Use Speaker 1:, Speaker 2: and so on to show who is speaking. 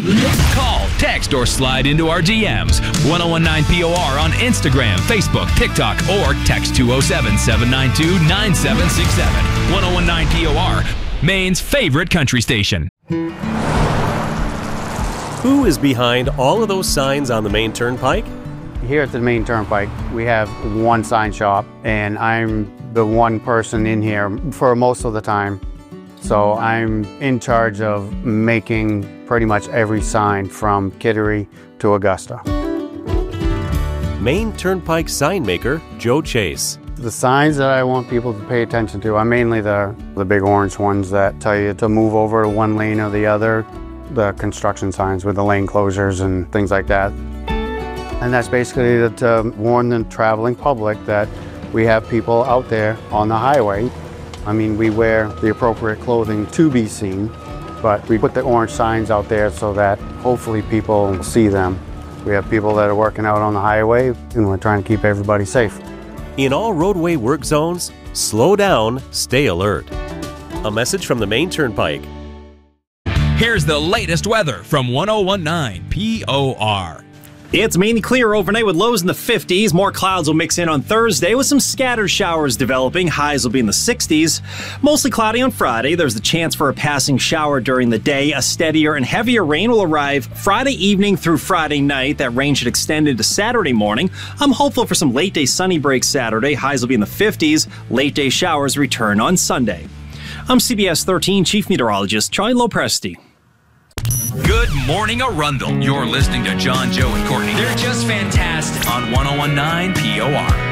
Speaker 1: Call, text, or slide into our DMs. 1019 POR on Instagram, Facebook, TikTok, or text 207-792-9767. 1019 POR, Maine's favorite country station.
Speaker 2: Who is behind all of those signs on the Maine Turnpike?
Speaker 3: Here at the Maine Turnpike, we have one sign shop, and I'm the one person in here for most of the time. So I'm in charge of making pretty much every sign from Kittery to Augusta.
Speaker 2: Maine Turnpike sign maker Joe Chase.
Speaker 3: The signs that I want people to pay attention to are mainly the big orange ones that tell you to move over to one lane or the other. The construction signs with the lane closures and things like that. And that's basically to warn the traveling public that we have people out there on the highway. I mean, we wear the appropriate clothing to be seen, but we put the orange signs out there so that hopefully people see them. We have people that are working out on the highway, and we're trying to keep everybody safe.
Speaker 2: In all roadway work zones, slow down, stay alert. A message from the Maine Turnpike.
Speaker 1: Here's the latest weather from 1019 POR.
Speaker 4: It's mainly clear overnight with lows in the 50s. More clouds will mix in on Thursday with some scattered showers developing. Highs will be in the 60s. Mostly cloudy on Friday. There's the chance for a passing shower during the day. A steadier and heavier rain will arrive Friday evening through Friday night. That rain should extend into Saturday morning. I'm hopeful for some late day sunny breaks Saturday. Highs will be in the 50s. Late day showers return on Sunday. I'm CBS 13 Chief Meteorologist Charlie Lopresti.
Speaker 1: Good morning, Arundel. You're listening to John, Joe, and Courtney. They're just fantastic on 1019 POR.